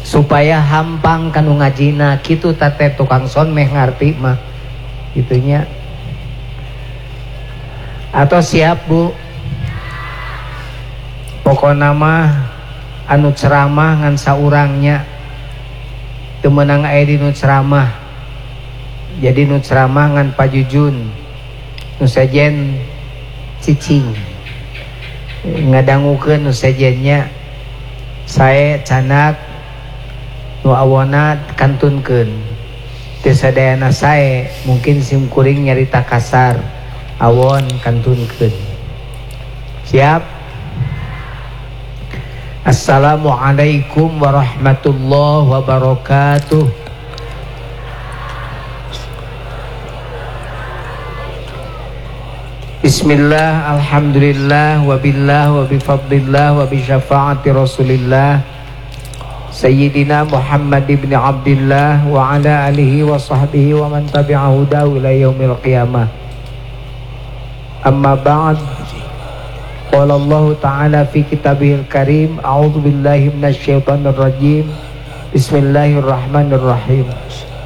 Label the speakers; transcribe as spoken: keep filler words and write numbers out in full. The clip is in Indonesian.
Speaker 1: supaya hampang kanu ngajina kitu tate tukang son meh ngarti mah gitunya. Atau siap Bu? Pokona mah anu ceramah ngan saurangnya teu meunang aya di nu ceramah. Jadi nu ceramah ngan pajujun nu sejen cicing ngadangukeun nu sejennya sae canak nu awona kantunkeun teu sadayana sae mungkin sim kuring nyarita kasar awon kantunkeun. Siap? Assalamualaikum warahmatullahi wabarakatuh. Bismillah, alhamdulillah, wabillah, wabifadlillah, wabisyafaati rasulillah Sayyidina Muhammad ibn Abdillah wa ala alihi wa sahbihi wa man tabi'ahu dahu ila yaumil qiyamah. Amma ba'd, qala Allah ta'ala fi kitabihil karim, a'udhu billahi minasyaitanir rajim, bismillahirrahmanirrahim.